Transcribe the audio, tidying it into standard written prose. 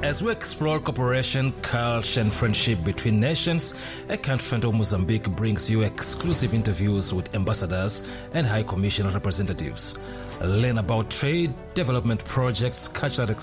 As we explore cooperation, culture and friendship between nations, a country friend of Mozambique brings you exclusive interviews with ambassadors and High Commission representatives. Learn about trade, development projects, cultural